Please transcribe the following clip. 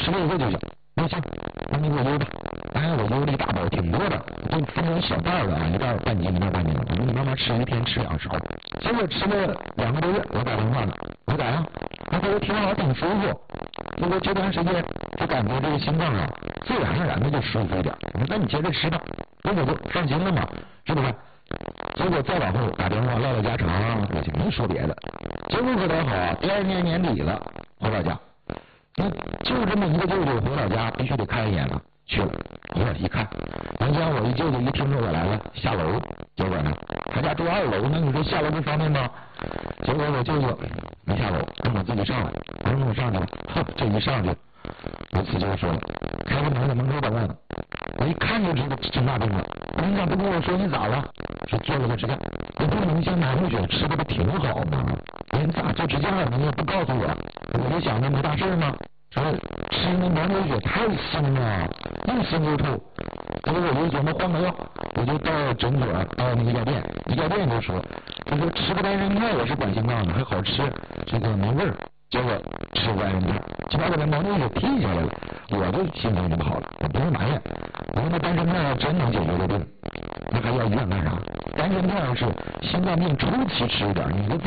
吃这个就行。那行，那你给我邮吧。哎，我邮了一大包，挺多的，都分成小袋的啊，一袋半斤，一袋半斤的。我说你慢慢吃，一天吃2勺。结果吃了2个多月，我打电话了，我咋样？他说挺好，挺舒服。如果这段时间就感觉这个心脏啊，自然而然的就舒服一点。我说那你接着吃吧，我就放心了嘛，是不是？结果再往后打电话唠唠家常，我就没说别的。结果可倒好，第2年年底了，回老家。那就这么一个舅舅回老家，必须得看一眼了。去了，我一看，原先我一舅舅一听说我来了，下楼，结果呢，他家住2楼呢，你说下楼不方便吗？结果我舅舅没下楼，让我自己上来，我说我上去了，哼，这一上去，我自己就说了，开个门在门口等我呢。我一看就知道生大病了，你咋不跟我说你咋了？说做了个指甲，我不能像男同学吃的不挺好吗？你咋做指甲了？你也不告诉我，我就想着没大事吗？说吃那南牛血太腥了，又腥又臭。结果我就琢磨换个药，我就到诊所，到那个药店，药店就说，他说吃个丹参片也是管心脏的，还好吃，这个没味儿。结果吃丹参片，就把我的毛牛血剔下来了，我就心情就不好了，我不是埋怨。我说那丹参片要真能解决这病，那还要医院干啥？丹参片是心脏病初期吃一点，你这